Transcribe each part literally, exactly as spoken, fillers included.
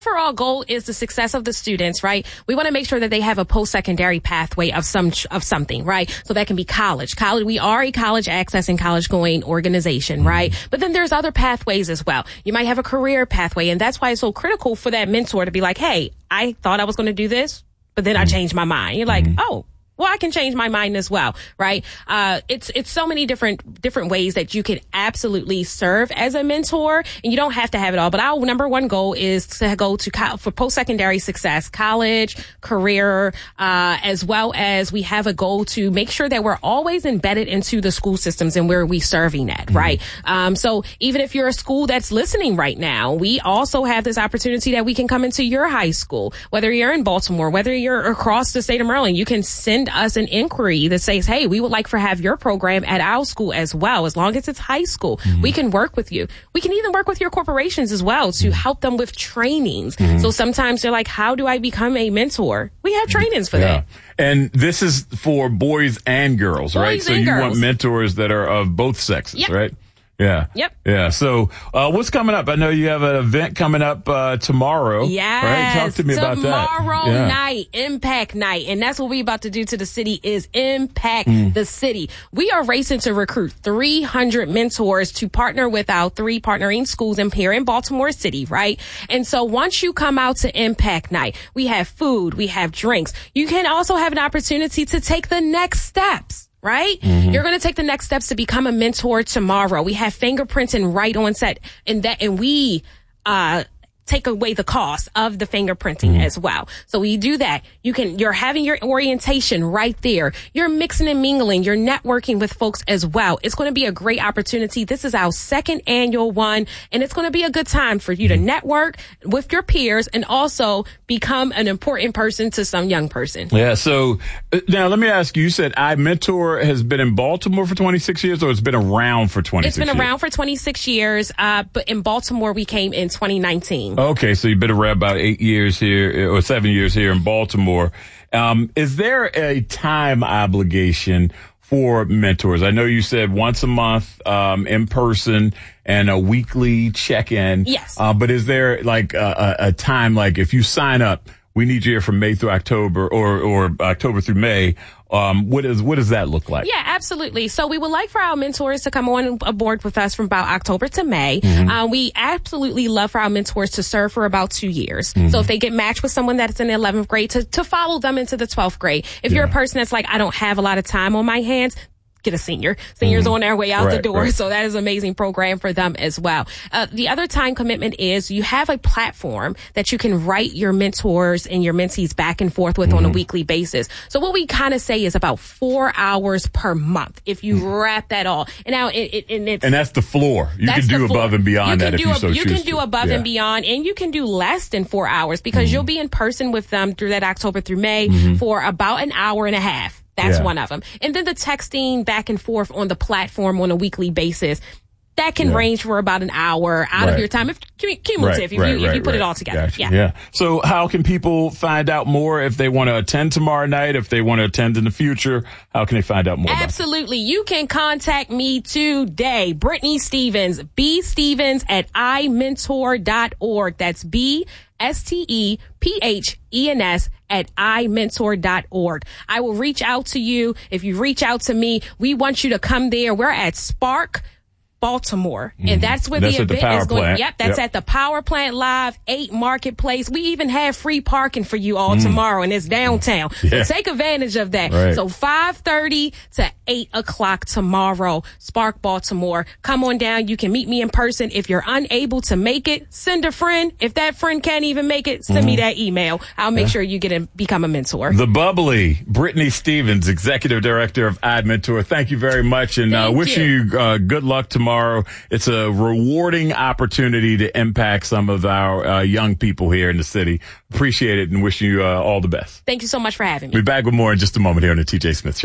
overall goal is the success of the students, right? We want to make sure that they have a post-secondary pathway of some of something, right? So that can be college. College, we are a college access and college going organization, right? But then there's other pathways as well. You might have a career pathway, and that's why it's so critical for that mentor to be like, hey, I thought I was going to do this, but then I changed my mind. You're like, oh, well, I can change my mind as well, right? Uh, it's, it's so many different, different ways that you can absolutely serve as a mentor, and you don't have to have it all. But our number one goal is to go to co- for post-secondary success, college, career, uh, as well as we have a goal to make sure that we're always embedded into the school systems and where we're serving at, mm-hmm. right? Um, so even if you're a school that's listening right now, we also have this opportunity that we can come into your high school, whether you're in Baltimore, whether you're across the state of Maryland, you can send us an inquiry that says, hey, we would like to have your program at our school as well. As long as it's high school, mm-hmm. we can work with you. We can even work with your corporations as well to mm-hmm. help them with trainings. Mm-hmm. So sometimes they're like, how do I become a mentor? We have trainings for yeah. that. And this is for boys and girls, boys right? So you girls. want mentors that are of both sexes, yep. right? Yeah. Yep. Yeah. So, uh, what's coming up? I know you have an event coming up, uh, tomorrow. Yes. Right? Talk to me tomorrow about that. Tomorrow yeah. night, Impact Night. And that's what we're about to do to the city is impact mm. the city. We are racing to recruit three hundred mentors to partner with our three partnering schools in here in Baltimore City, right? And so once you come out to Impact Night, we have food, we have drinks. You can also have an opportunity to take the next steps. Right? Mm-hmm. You're going to take the next steps to become a mentor tomorrow. We have fingerprinting right on set, and that, and we, uh, take away the cost of the fingerprinting mm-hmm. as well. So we do that. You can, you're having your orientation right there. You're mixing and mingling. You're networking with folks as well. It's going to be a great opportunity. This is our second annual one, and it's going to be a good time for you to network with your peers and also become an important person to some young person. Yeah. So uh, now let me ask you, you said iMentor has been in Baltimore for twenty-six years, or it's been around for twenty-six years? It's been around for twenty-six years, uh, but in Baltimore, we came in twenty nineteen. Okay, so you've been around about eight years here, or seven years here in Baltimore. Um, is there a time obligation for mentors? I know you said once a month, um, in person and a weekly check-in. Yes. Uh, but is there like a, a time, like if you sign up, we need you here from May through October or, or October through May. Um, what is, what does that look like? Yeah, absolutely. So we would like for our mentors to come on aboard with us from about October to May. Mm-hmm. Uh, we absolutely love for our mentors to serve for about two years. Mm-hmm. So if they get matched with someone that's in the eleventh grade, to, to follow them into the twelfth grade. If yeah. you're a person that's like, I don't have a lot of time on my hands, get a senior. Seniors mm-hmm. on their way out right, the door. Right. So that is an amazing program for them as well. Uh, the other time commitment is you have a platform that you can write your mentors and your mentees back and forth with mm-hmm. on a weekly basis. So what we kind of say is about four hours per month if you mm-hmm. wrap that all. And now it, it and it's and that's the floor. You can do above and beyond that if you so choose. You can do above yeah. and beyond, and you can do less than four hours because mm-hmm. you'll be in person with them through that October through May mm-hmm. for about an hour and a half. That's yeah. one of them. And then the texting back and forth on the platform on a weekly basis, that can yeah. range for about an hour out right. of your time, if cumulative, right, if, you, right, if right, you put right. it all together. Gotcha. Yeah. yeah. So how can people find out more if they want to attend tomorrow night, if they want to attend in the future? How can they find out more? Absolutely. You can contact me today, Brittany Stevens, B Stevens at i mentor dot org. That's B S T E P H E N S at i mentor dot org. I will reach out to you. If you reach out to me, we want you to come there. We're at Spark Baltimore. Mm-hmm. And that's where that's the event event the is going. Plant. Yep, that's yep. at the Power Plant Live, eight Marketplace. We even have free parking for you all mm. tomorrow, and it's downtown. Yeah. So take advantage of that. Right. So five thirty to eight o'clock tomorrow, Spark Baltimore. Come on down. You can meet me in person. If you're unable to make it, send a friend. If that friend can't even make it, send mm. me that email. I'll make yeah. sure you get a, become a mentor. The bubbly Brittany Stevens, Executive Director of iMentor. Thank you very much, and uh, wishing you, you uh, good luck tomorrow. It's a rewarding opportunity to impact some of our uh, young people here in the city. Appreciate it and wishing you uh, all the best. Thank you so much for having me. We'll be back with more in just a moment here on the T J Smith Show.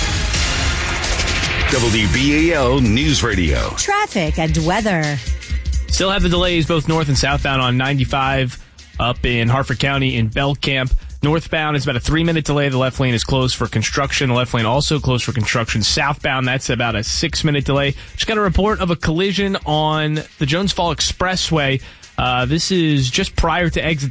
W B A L News Radio. Traffic and weather. Still have the delays both north and southbound on ninety-five up in Harford County in Belcamp. Northbound, it's about a three-minute delay. The left lane is closed for construction. The left lane also closed for construction. Southbound, that's about a six-minute delay. Just got a report of a collision on the Jones Fall Expressway. Uh, this is just prior to exit